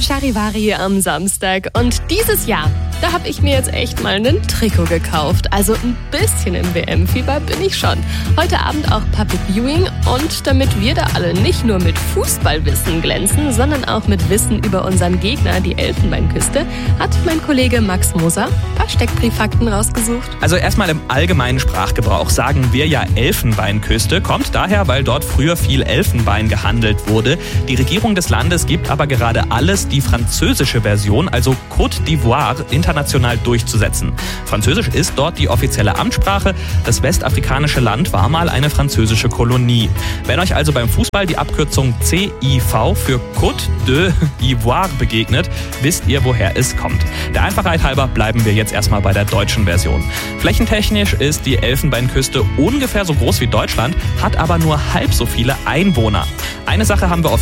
Charivari am Samstag. Und dieses Jahr, da habe ich mir jetzt echt mal einen Trikot gekauft. Also ein bisschen im WM-Fieber bin ich schon. Heute Abend auch Public Viewing. Und damit wir da alle nicht nur mit Fußballwissen glänzen, sondern auch mit Wissen über unseren Gegner, die Elfenbeinküste, hat mein Kollege Max Moser ein paar Steckbrieffakten rausgesucht. Also erstmal im allgemeinen Sprachgebrauch sagen wir ja Elfenbeinküste. Kommt daher, weil dort früher viel Elfenbein gehandelt wurde. Die Regierung des Landes gibt aber gerade alles, die französische Version, also Côte d'Ivoire, international durchzusetzen. Französisch ist dort die offizielle Amtssprache. Das westafrikanische Land war mal eine französische Kolonie. Wenn euch also beim Fußball die Abkürzung CIV für Côte d'Ivoire begegnet, wisst ihr, woher es kommt. Der Einfachheit halber bleiben wir jetzt erstmal bei der deutschen Version. Flächentechnisch ist die Elfenbeinküste ungefähr so groß wie Deutschland, hat aber nur halb so viele Einwohner. Eine Sache haben wir auf